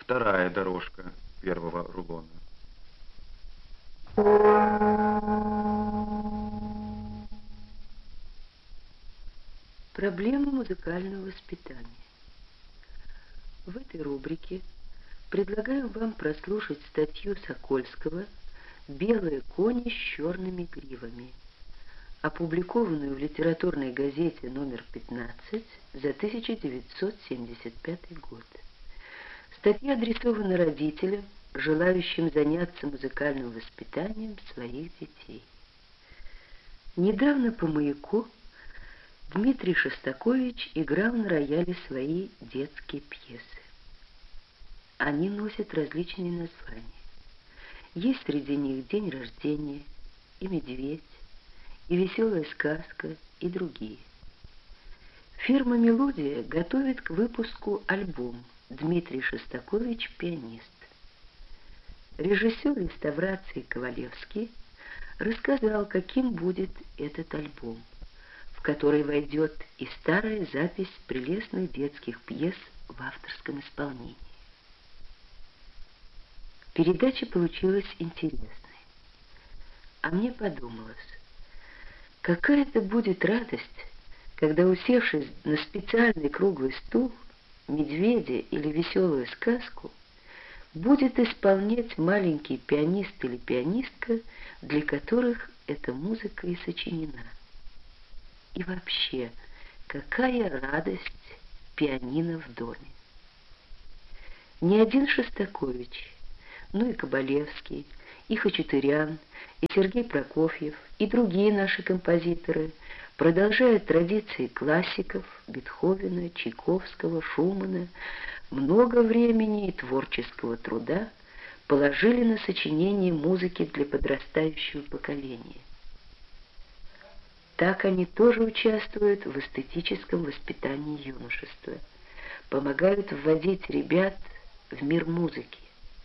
вторая дорожка первого рулона. Проблема музыкального воспитания. В этой рубрике предлагаю вам прослушать статью Сокольского «Белые кони с черными гривами», опубликованную в литературной газете номер 15 за 1975 год. Статья адресована родителям, желающим заняться музыкальным воспитанием своих детей. Недавно по «Маяку» Дмитрий Шостакович играл на рояле свои детские пьесы. Они носят различные названия. Есть среди них «День рождения», и «Медведь», и «Веселая сказка», и другие. Фирма «Мелодия» готовит к выпуску альбом «Дмитрий Шостакович. Пианист». Режиссер реставрации Ковалевский рассказал, каким будет этот альбом, в который войдет и старая запись прелестных детских пьес в авторском исполнении. Передача получилась интересной. А мне подумалось, какая это будет радость, когда, усевшись на специальный круглый стул, медведя или веселую сказку, будет исполнять маленький пианист или пианистка, для которых эта музыка и сочинена. И вообще, какая радость пианино в доме. Ни один Шостакович, но и Кабалевский, и Хачатурян, и Сергей Прокофьев, и другие наши композиторы продолжают традиции классиков Бетховена, Чайковского, Шумана, много времени и творческого труда положили на сочинение музыки для подрастающего поколения. Так они тоже участвуют в эстетическом воспитании юношества, помогают вводить ребят в мир музыки.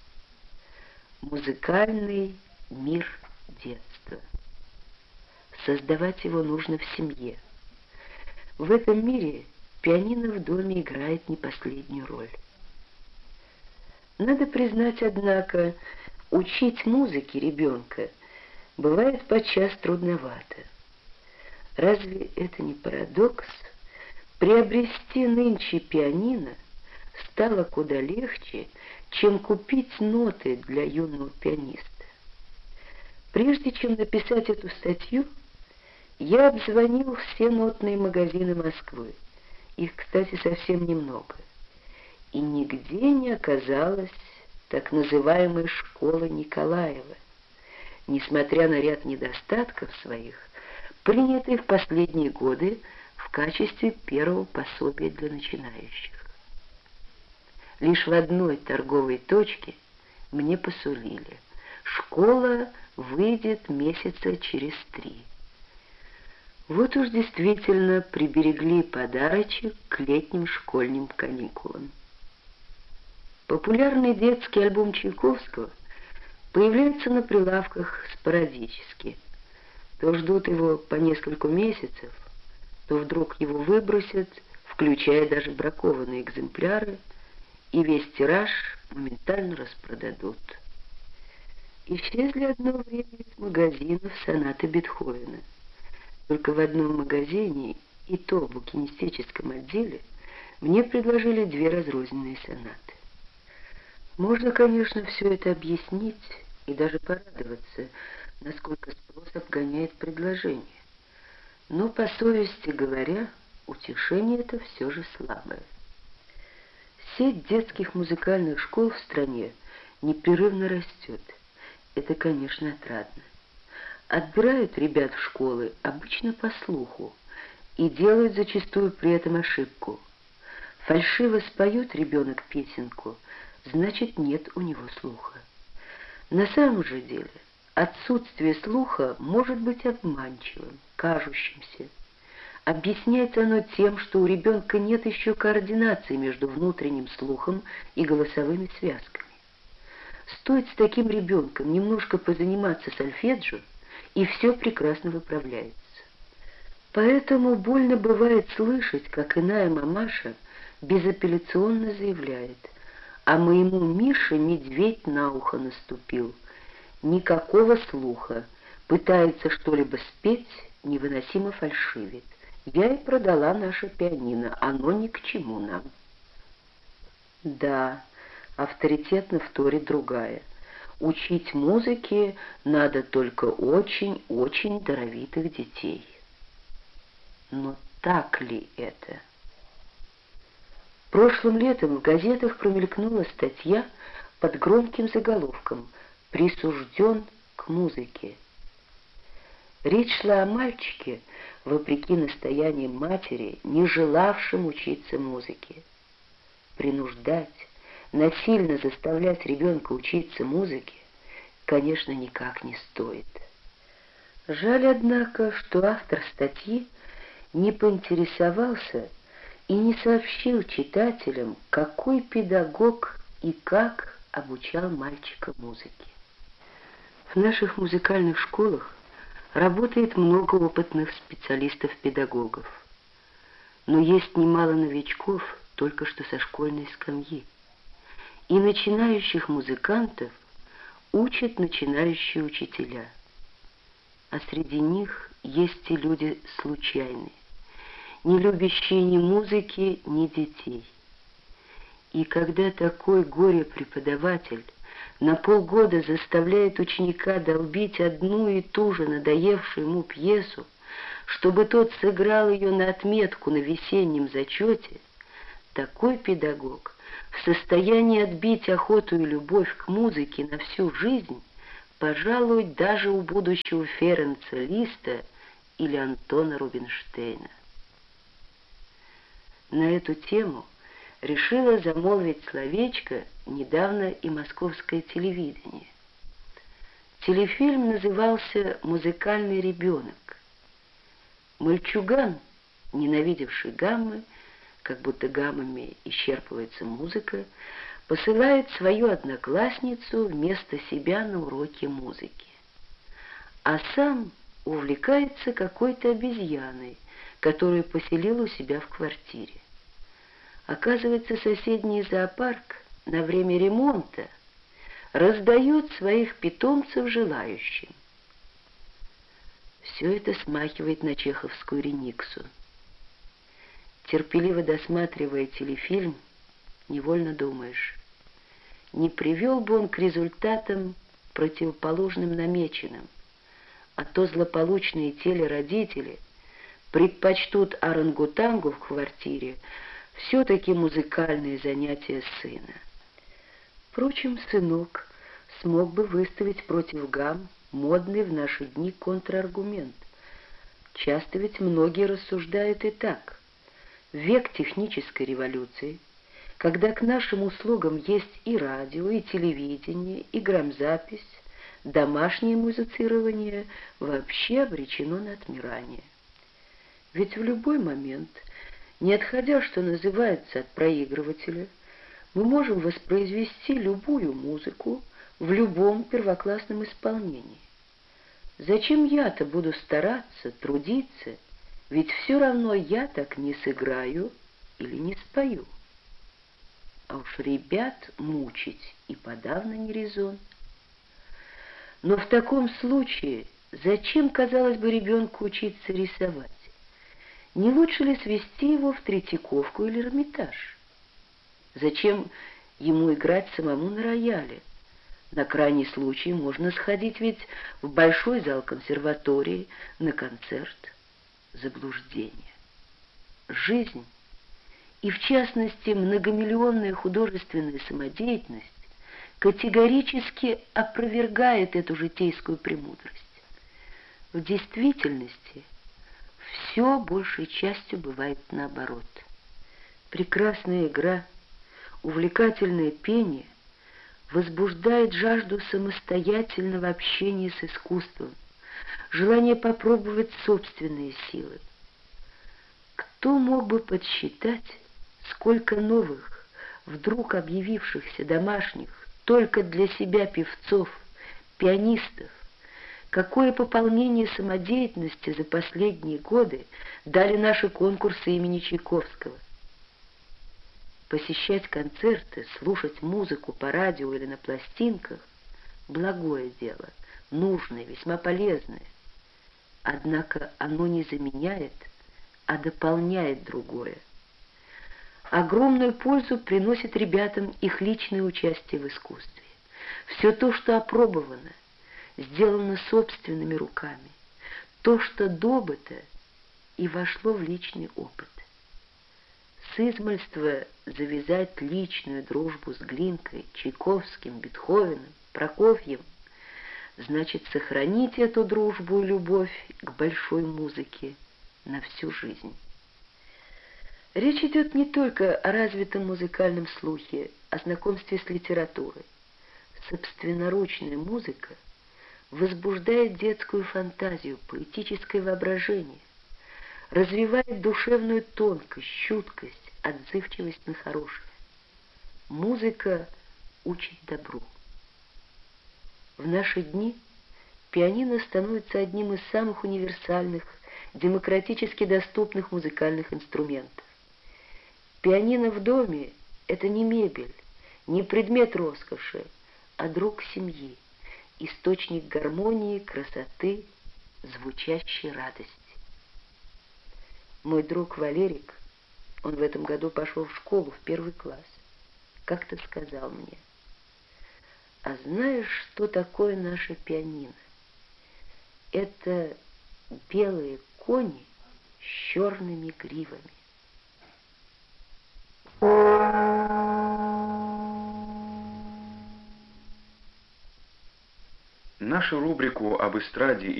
Музыкальный мир детства. Создавать его нужно в семье. В этом мире пианино в доме играет не последнюю роль. Надо признать, однако, учить музыке ребенка бывает подчас трудновато. Разве это не парадокс? Приобрести нынче пианино стало куда легче, чем купить ноты для юного пианиста. Прежде чем написать эту статью, я обзвонил все нотные магазины Москвы. Их, кстати, совсем немного. И нигде не оказалось так называемой школы Николаева, несмотря на ряд недостатков своих, принятый в последние годы в качестве первого пособия для начинающих. Лишь в одной торговой точке мне посулили: школа выйдет месяца через 3. Вот уж действительно приберегли подарочек к летним школьным каникулам. Популярный детский альбом Чайковского появляется на прилавках спорадически. То ждут его по несколько месяцев, то вдруг его выбросят, включая даже бракованные экземпляры, и весь тираж моментально распродадут. Исчезли одно время из магазинов сонаты Бетховена. Только в одном магазине, и то в букинистическом отделе, мне предложили 2 разрозненные сонаты. Можно, конечно, все это объяснить и даже порадоваться, насколько спрос обгоняет предложение. Но, по совести говоря, утешение это все же слабое. Сеть детских музыкальных школ в стране непрерывно растет. Это, конечно, отрадно. Отбирают ребят в школы обычно по слуху и делают зачастую при этом ошибку. Фальшиво споет ребенок песенку, значит, нет у него слуха. На самом же деле отсутствие слуха может быть обманчивым, кажущимся. Объясняется оно тем, что у ребенка нет еще координации между внутренним слухом и голосовыми связками. Стоит с таким ребенком немножко позаниматься сольфеджио, и все прекрасно выправляется. Поэтому больно бывает слышать, как иная мамаша безапелляционно заявляет: а моему Мише медведь на ухо наступил. Никакого слуха. Пытается что-либо спеть, невыносимо фальшивит. Я и продала наше пианино, оно ни к чему нам. Да, авторитетно вторит другая. Учить музыке надо только очень-очень даровитых детей. Но так ли это? Прошлым летом в газетах промелькнула статья под громким заголовком «Присужден к музыке». Речь шла о мальчике, вопреки настояниям матери, не желавшем учиться музыке. Принуждать, насильно заставлять ребенка учиться музыке, конечно, никак не стоит. Жаль, однако, что автор статьи не поинтересовался и не сообщил читателям, какой педагог и как обучал мальчика музыке. В наших музыкальных школах работает много опытных специалистов-педагогов, но есть немало новичков, только что со школьной скамьи. И начинающих музыкантов учат начинающие учителя. А среди них есть и люди случайные, не любящие ни музыки, ни детей. И когда такой горе-преподаватель на полгода заставляет ученика долбить одну и ту же надоевшую ему пьесу, чтобы тот сыграл ее на отметку на весеннем зачете, такой педагог в состоянии отбить охоту и любовь к музыке на всю жизнь, пожалуй, даже у будущего Ференца Листа или Антона Рубинштейна. На эту тему решила замолвить словечко недавно и московское телевидение. Телефильм назывался «Музыкальный ребенок». Мальчуган, ненавидевший гаммы, как будто гаммами исчерпывается музыка, посылает свою одноклассницу вместо себя на уроки музыки. А сам увлекается какой-то обезьяной, которую поселил у себя в квартире. Оказывается, соседний зоопарк на время ремонта раздает своих питомцев желающим. Все это смахивает на чеховскую рениксу. Терпеливо досматривая телефильм, невольно думаешь, не привел бы он к результатам противоположным намеченным, а то злополучные телеродители предпочтут орангутангу в квартире все-таки музыкальные занятия сына. Впрочем, сынок смог бы выставить против гамм модный в наши дни контраргумент. Часто ведь многие рассуждают и так. В век технической революции, когда к нашим услугам есть и радио, и телевидение, и грамзапись, домашнее музицирование вообще обречено на отмирание. Ведь в любой момент, не отходя, что называется, от проигрывателя, мы можем воспроизвести любую музыку в любом первоклассном исполнении. Зачем я-то буду стараться, трудиться, ведь все равно я так не сыграю или не спою. А уж ребят мучить и подавно не резон. Но в таком случае зачем, казалось бы, ребенку учиться рисовать? Не лучше ли свести его в Третьяковку или Эрмитаж? Зачем ему играть самому на рояле? На крайний случай можно сходить ведь в большой зал консерватории на концерт. Заблуждение. Жизнь, и в частности многомиллионная художественная самодеятельность, категорически опровергает эту житейскую премудрость. В действительности все большей частью бывает наоборот. Прекрасная игра, увлекательное пение возбуждает жажду самостоятельного общения с искусством, желание попробовать собственные силы. Кто мог бы подсчитать, сколько новых, вдруг объявившихся домашних, только для себя певцов, пианистов, какое пополнение самодеятельности за последние годы дали наши конкурсы имени Чайковского. Посещать концерты, слушать музыку по радио или на пластинках – благое дело, нужное, весьма полезное. Однако оно не заменяет, а дополняет другое. Огромную пользу приносит ребятам их личное участие в искусстве. Все то, что опробовано, сделано собственными руками, то, что добыто и вошло в личный опыт. С измальства завязать личную дружбу с Глинкой, Чайковским, Бетховеном, Прокофьевым значит сохранить эту дружбу и любовь к большой музыке на всю жизнь. Речь идет не только о развитом музыкальном слухе, о знакомстве с литературой. Собственноручная музыка возбуждает детскую фантазию, поэтическое воображение, развивает душевную тонкость, чуткость, отзывчивость на хорошее. Музыка учит добру. В наши дни пианино становится одним из самых универсальных, демократически доступных музыкальных инструментов. Пианино в доме – это не мебель, не предмет роскоши, а друг семьи, источник гармонии, красоты, звучащей радости. Мой друг Валерик, он в этом году пошел в школу, в 1 класс, как-то сказал мне: «А знаешь, что такое наше пианино? Это белые кони с черными гривами». Нашу рубрику об эстраде